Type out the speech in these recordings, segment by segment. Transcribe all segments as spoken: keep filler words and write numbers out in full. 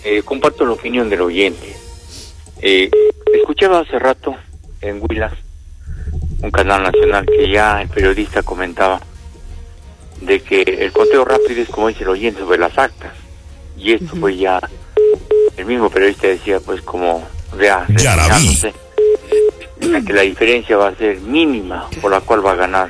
eh, comparto la opinión del oyente. Eh, escuchaba hace rato en Huila, un canal nacional, que ya el periodista comentaba de que el conteo rápido es, como dice el oyente, sobre las actas. Y esto uh-huh. pues ya, el mismo periodista decía, pues como reafirmándose, que la diferencia va a ser mínima, por la cual va a ganar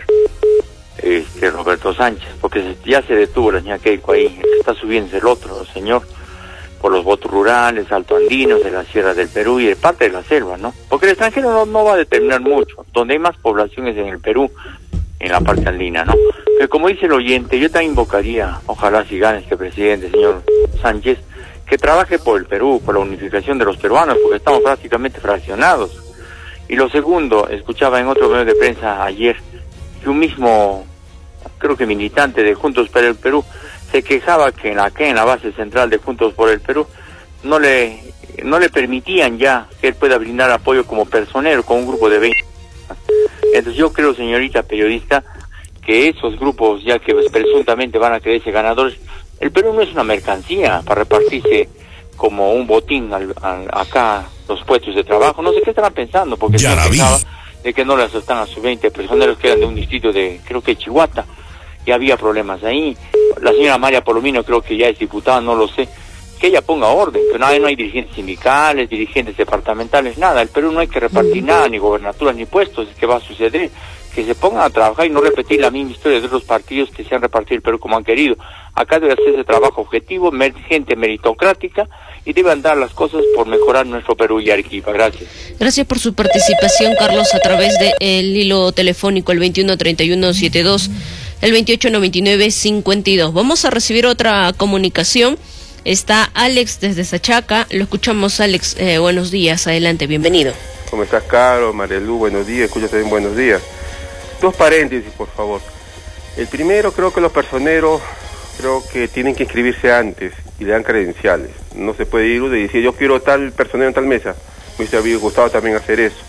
este Roberto Sánchez, porque ya se detuvo la señora Keiko ahí, el que está subiendo es el otro señor, por los votos rurales, altoandinos, de la Sierra del Perú y de parte de la selva, ¿no? Porque el extranjero no, no va a determinar mucho, donde hay más poblaciones en el Perú, en la parte andina, ¿no? Pero como dice el oyente, yo también invocaría, ojalá si gane este presidente, señor Sánchez, que trabaje por el Perú, por la unificación de los peruanos, porque estamos prácticamente fraccionados. Y lo segundo, escuchaba en otro medio de prensa ayer, que un mismo, creo que militante de Juntos por el Perú, se quejaba que en la, que en la base central de Juntos por el Perú no le no le permitían ya que él pueda brindar apoyo como personero con un grupo de veinte. Entonces yo creo, señorita periodista, que esos grupos, ya que pues, presuntamente van a creerse ganadores, el Perú no es una mercancía para repartirse como un botín al, al, acá los puestos de trabajo. No sé qué estarán pensando, porque se pensaba de que no le aceptan a sus veinte personeros que eran de un distrito de, creo que Chihuahua, y había problemas ahí. La señora María Palomino creo que ya es diputada, no lo sé, que ella ponga orden, que no hay, no hay dirigentes sindicales, dirigentes departamentales, nada. El Perú no hay que repartir nada, ni gobernaturas, ni puestos. ¿Qué va a suceder? Que se pongan a trabajar y no repetir la misma historia de otros partidos que se han repartido el Perú como han querido. Acá debe hacerse trabajo objetivo, mer gente meritocrática, y debe andar las cosas por mejorar nuestro Perú y Arequipa. Gracias. Gracias por su participación, Carlos, a través del hilo telefónico, el veintiuno treinta y uno setenta y dos, el veintiocho noventa y nueve cincuenta y dos. Vamos a recibir otra comunicación. Está Alex desde Sachaca. Lo escuchamos, Alex. Eh, buenos días. Adelante, bienvenido. ¿Cómo estás, Caro? Marielú, buenos días. Escucha también buenos días. Dos paréntesis, por favor. El primero, creo que los personeros creo que tienen que inscribirse antes y le dan credenciales. No se puede ir y decir, yo quiero tal personero en tal mesa. Me hubiese gustado también hacer eso.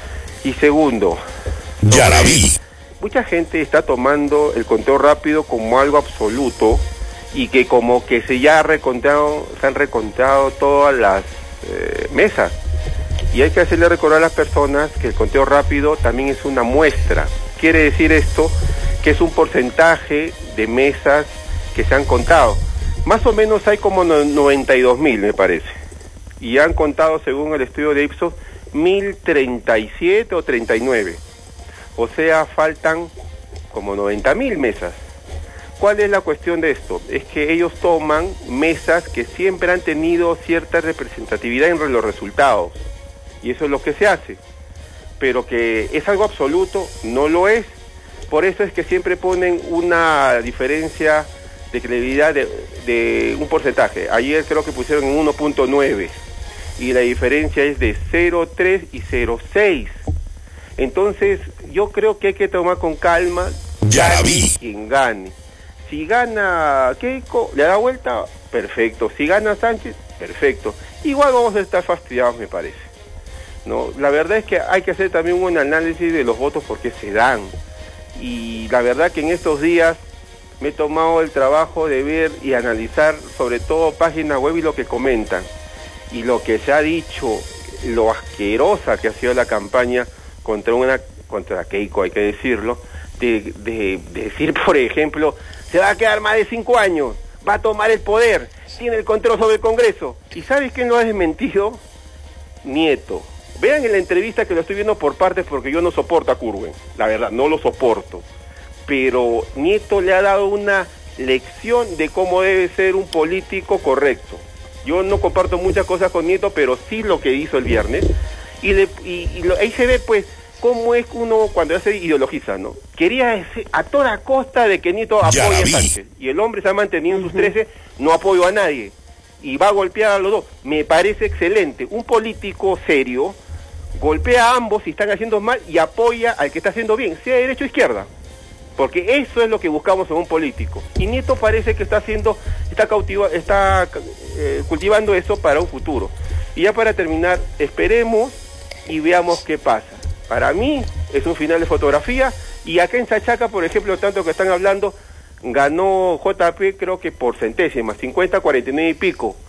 Y segundo, ya la vi. Mucha gente está tomando el conteo rápido como algo absoluto y que como que se ya ha recontado, se han recontado todas las eh, mesas. Y hay que hacerle recordar a las personas que el conteo rápido también es una muestra. Quiere decir esto que es un porcentaje de mesas que se han contado. Más o menos hay como noventa y dos mil, me parece. Y han contado, según el estudio de Ipsos, mil treinta y siete o treinta y nueve. O sea, faltan como noventa mil mesas. ¿Cuál es la cuestión de esto? Es que ellos toman mesas que siempre han tenido cierta representatividad en los resultados. Y eso es lo que se hace. Pero que es algo absoluto, no lo es. Por eso es que siempre ponen una diferencia de credibilidad de, de un porcentaje. Ayer creo que pusieron en uno punto nueve. Y la diferencia es de cero punto tres y cero punto seis. Entonces, yo creo que hay que tomar con calma. Ya la vi. Quien gane. Si gana Keiko, le da vuelta, perfecto. Si gana Sánchez, perfecto. Igual vamos a estar fastidiados, me parece. No, la verdad es que hay que hacer también un análisis de los votos porque se dan. Y la verdad que en estos días me he tomado el trabajo de ver y analizar sobre todo páginas web y lo que comentan. Y lo que se ha dicho, lo asquerosa que ha sido la campaña contra una contra Keiko, hay que decirlo, de, de, de decir, por ejemplo, se va a quedar más de cinco años, va a tomar el poder, tiene el control sobre el Congreso. ¿Y sabes quién lo ha desmentido? Nieto. Vean en la entrevista que lo estoy viendo por partes porque yo no soporto a Curwen, la verdad, no lo soporto. Pero Nieto le ha dado una lección de cómo debe ser un político correcto. Yo no comparto muchas cosas con Nieto, pero sí lo que hizo el viernes. Y, le, y, y lo, ahí se ve pues cómo es uno cuando se ideologiza, ¿no? Quería decir, a toda costa de que Nieto apoye a Sánchez. Y el hombre se ha mantenido en sus trece, no apoyo a nadie. Y va a golpear a los dos. Me parece excelente. Un político serio golpea a ambos si están haciendo mal y apoya al que está haciendo bien, sea de derecha o izquierda. Porque eso es lo que buscamos en un político. Y Nieto parece que está haciendo, está cautiva, está eh, cultivando eso para un futuro. Y ya para terminar, esperemos y veamos qué pasa. Para mí es un final de fotografía. Y acá en Sachaca, por ejemplo, tanto que están hablando, ganó J P creo que por centésimas, cincuenta, cuarenta y nueve y pico.